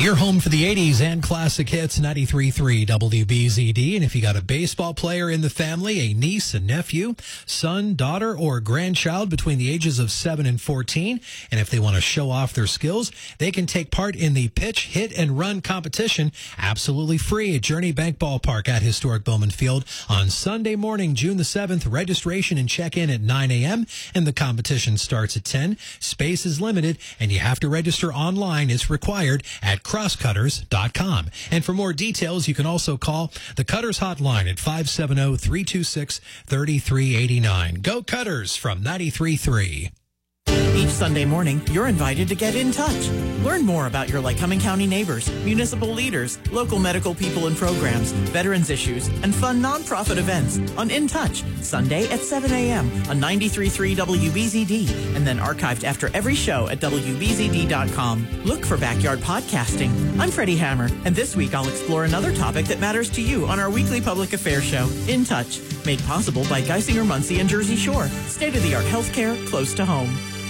Your home for the 80s and classic hits, 93.3 WBZD. And if you got a baseball player in the family, a niece, a nephew, son, daughter, or grandchild between the ages of 7 and 14, and if they want to show off their skills, they can take part in the pitch, hit, and run competition absolutely free at Journey Bank Ballpark at Historic Bowman Field on Sunday morning, June the 7th. Registration and check-in at 9 a.m., and the competition starts at 10. Space is limited, and you have to register online. It's required at crosscutters.com. And for more details, you can also call the Cutters hotline at 570-326-3389. Go Cutters from 93.3. Each Sunday morning, you're invited to get in touch. Learn more about your Lycoming County neighbors, municipal leaders, local medical people and programs, veterans issues, and fun nonprofit events on In Touch, Sunday at 7 a.m. on 93.3 WBZD, and then archived after every show at WBZD.com. Look for Backyard Podcasting. I'm Freddie Hammer, and this week I'll explore another topic that matters to you on our weekly public affairs show, In Touch, made possible by Geisinger Muncie and Jersey Shore. State-of-the-art healthcare close to home.